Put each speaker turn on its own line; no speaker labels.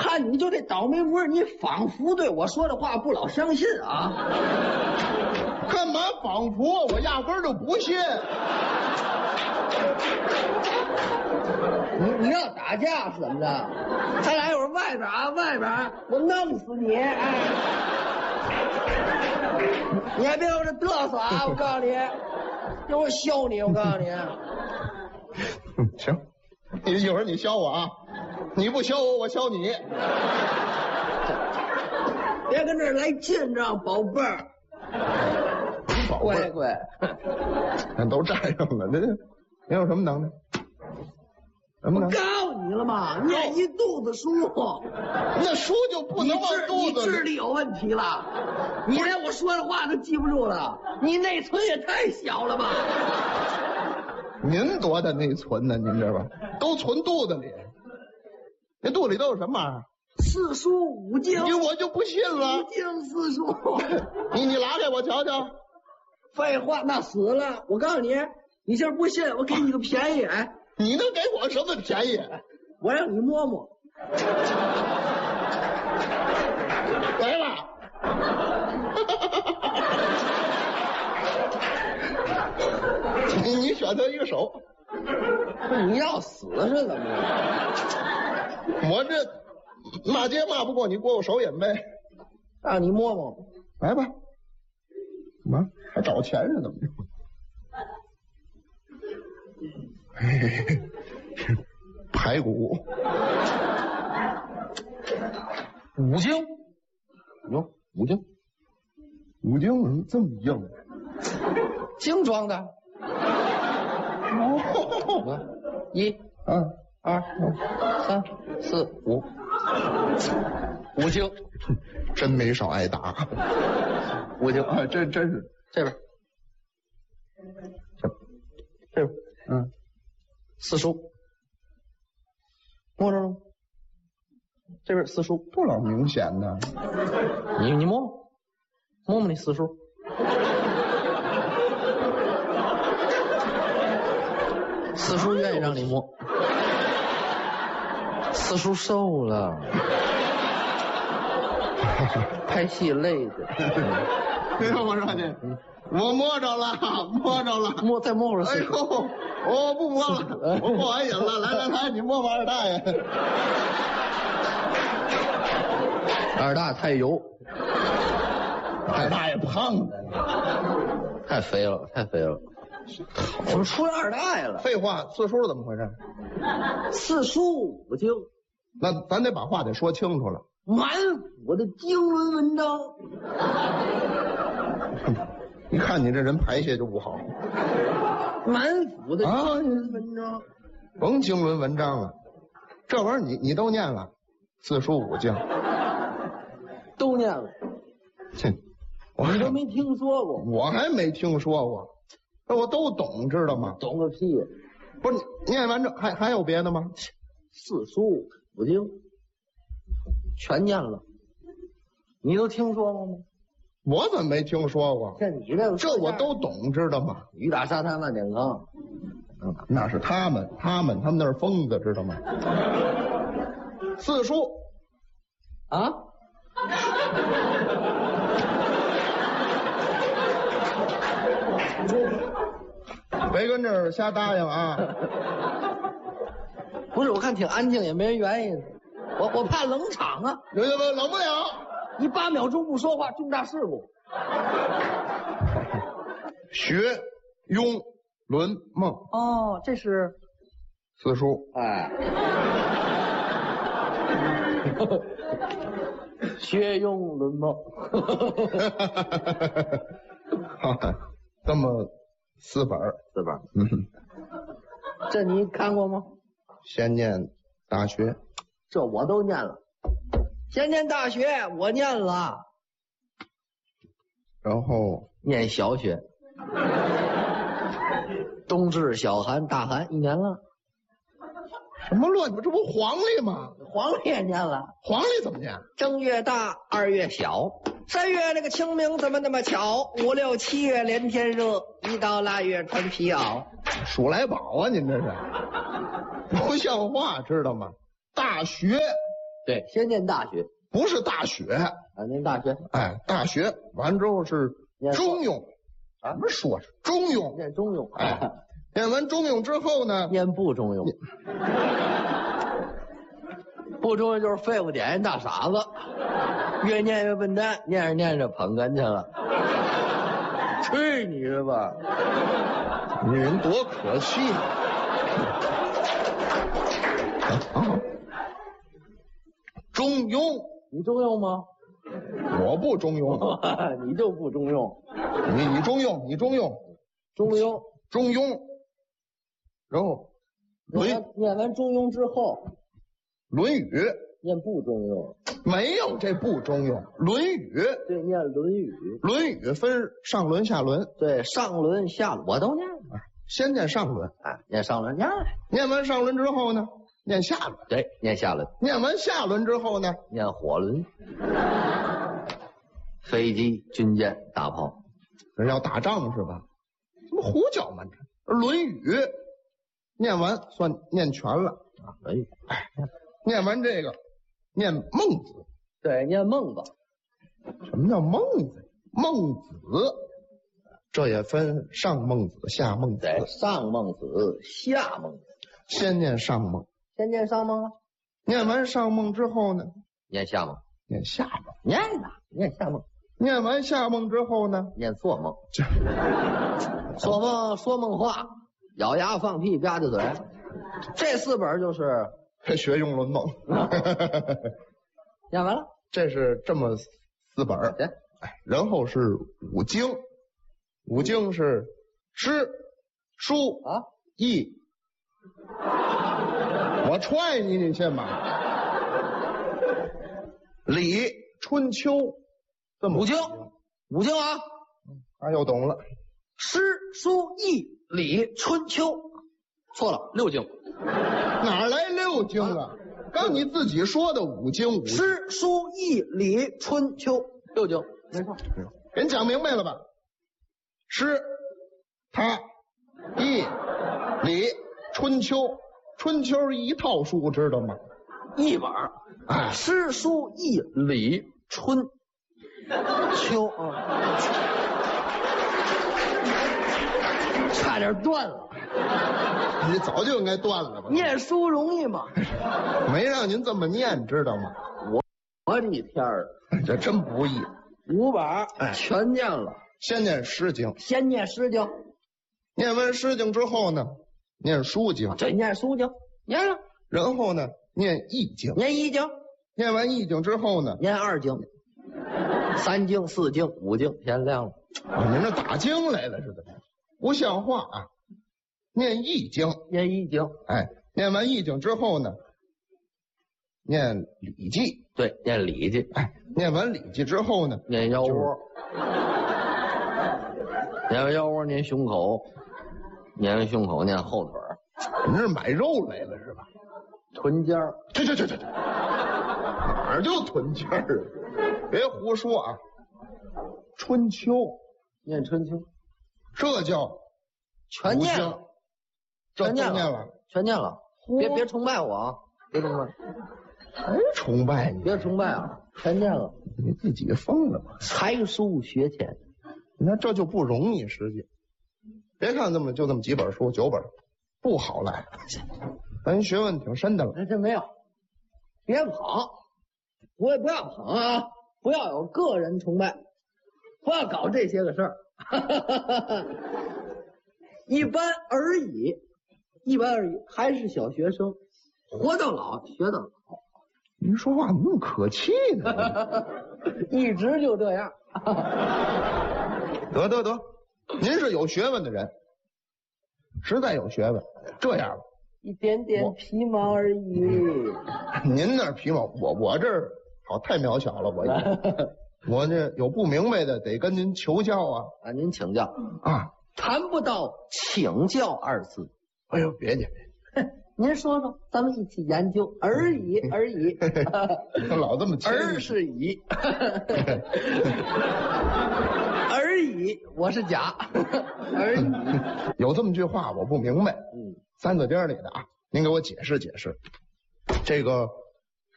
看你就这倒霉模，你仿佛对我说的话不老相信啊？
干嘛仿佛？我压根儿就不信。
你要打架是怎么的？咱俩一会儿外边啊，外边我弄死你！哎，你还别有这嘚瑟啊！我告诉你，这我削你！我告诉你。
行，你一会儿你削我啊，你不削我，我削你。
别跟这儿来劲仗，宝贝儿。乖乖，
那都占上了，你有什么能耐？什么能耐？
我告诉你了嘛，念一肚子书，
那书就不能往肚子里。
你智力有问题了，你连我说的话都记不住了，你内存也太小了吧？
您多大内存呢？您这吧，都存肚子里。那肚里都有什么玩意儿？
四书五经。
我就不信了。
五经四书。
你拉开我瞧瞧。
废话，那死了！我告诉你，你这不信，我给你个便宜。哎，
你能给我什么便宜？
我让你摸摸。
来了。你选择一个手。
你要死是怎么着？
我这骂街骂不过你，过我手瘾呗。
让你摸摸。
来吧。什么？还找钱是怎么着？排骨。
五经。
哟，五经。五经怎么这么硬？
精装的。
哦。
一、二、三、四、五。五经。
真没少挨打。
五经
啊，真是
这边，这边，四书，摸着了吗？这边四书
不老明显呢。
你摸摸你四书。四叔愿意让你摸。四叔瘦了。拍戏累的。
我说你，我摸着了，
再摸会儿。
哎呦，我不摸了，我过完瘾了。来，你摸摸二大爷。
二大太油，
二大爷胖的，
太肥了。怎么出二大爷了？
废话，四叔怎么回事？
四书五经，
那咱得把话得说清楚了。
满腹的经文文章。
你看你这人排泄就不好。
满腹的经文文章。
甭经纶文章了，这玩意儿你都念了，四书五经
都念了。你都没听说过？
我还没听说过，那我都懂，知道吗？
懂个屁！
不是念完这还有别的吗？
四书五经全念了，你都听说过吗？
我怎么没听说过？
这
我都懂，知道吗？
雨打沙滩万点坑。
那是他们那是疯子，知道吗？四书
啊，
别跟这儿瞎答应啊！
不是，我看挺安静，也没人原因。我怕冷场啊。
冷不了。
你8秒钟不说话，重大事故。
学庸论梦。
哦，这是
四书。
哎，学庸论梦。
这么4本。
这你看过吗？
先念大学，
这我都念了。先念大学，我念了。
然后
念小学，冬至、小寒、大寒1年了。
什么乱？这不黄历吗？
黄历也念了。
黄历怎么念？
正月大，2月小，3月那个清明怎么那么巧？5、6、7月连天热，一到腊月穿皮袄。
数来宝啊，您这是不像话，知道吗？大学
对，先念大学
不是大学
啊，念大学。
哎，大学完之后是中庸
啊，
什么说是中庸？
念中庸。
哎，念完中庸之后呢，
念不中庸。不中庸就是废物点心大傻子，越念越笨蛋，念着念着捧哏去了。去你的吧！
你人多可气。中庸，
你中庸吗？
我不中庸。
你就不中庸。
你中庸，你中庸，
中庸，
中庸。然后
念完中庸之后，
论语
念不中庸。
没有这不中庸，论语
对，念论语。
论语分上轮下轮，
对，上轮下轮我都念了。
先念上轮，
哎，念上轮，
念完上轮之后呢，念下轮，
对，念下轮，
念完下轮之后呢，
念火轮。飞机、军舰、大炮，
这要打仗是吧？怎么胡搅蛮缠？论语念完算念全了
啊。论语，
哎，念完这个，念孟子。
对，念孟子。
什么叫孟子？孟子，这也分上孟子、下孟子。
对，上孟子、下孟子。
先念上孟，
先念上孟啊。
念完上孟之后呢，
念下孟，
念下孟，
念下孟。
念完下孟之后呢，
念做梦。做梦说梦话，咬牙放屁吧唧嘴。这4本就是
学用论孟。
念完了，
这是这么4本。
对，
然后是5经，5经是诗、书
啊、
易。我踹你，你信吗？礼、春秋，这么
5经啊，
他又懂了。
诗、书、易、礼、春秋，错了，6经。
哪来6经啊？刚你自己说的5经。
诗、书、易、礼、春秋，6经，没错。
人讲明白了吧？诗、他、易、礼、春秋，春秋一套书，知道吗？
一本。
哎，
诗、书、易、礼、春秋啊，差点断了。
你早就应该断了吧？
念书容易吗？
没让您这么念，知道吗？
我的天儿，
这真不易。
5本全念了。
先念诗经，
先念诗经，
念完诗经之后呢，念书经，
对，念书经，念了。
然后呢，念易经，
念易经，
念完易经之后呢，
念2经，3经、4经、5经，天亮了。
您这打经来了似的，不像话啊！念易经，
念易经，
哎，念完易经之后呢，念礼记，
对，念礼记，
哎，念完礼记之后呢，
念腰窝，念完腰窝念胸口，念完胸口念后腿儿，
您是买肉来了是吧？
臀尖儿，
这，哪儿就臀尖儿啊？别胡说啊！春秋，
念春秋，
这叫
全念了，
这都
念
念了，
全念了。别崇拜我啊！别崇拜，
还崇拜你？
别崇拜啊！全念了，
你自己疯了吧？
才疏学浅，
你看这就不容易，实际。别看就这么几本书，9本，不好来。咱学问挺深的了。
这没有，别捧，我也不要捧啊！不要有个人崇拜，不要搞这些个事儿。一般而已，还是小学生，活到老学到老。
您说话怎么那么可气呢？
一直就这样。
得，您是有学问的人，实在有学问。这样吧，
一点点皮毛而已。
您那皮毛，我这儿好太渺小了，我这有不明白的得跟您求教啊。
啊，您请教
啊，
谈不到请教2字。
哎呦，别介，
您说说，咱们一起研究而已。
老这么谦虚
儿是乙，而已，我是甲，而已。
有这么句话我不明白，3个点里的啊，您给我解释解释。这个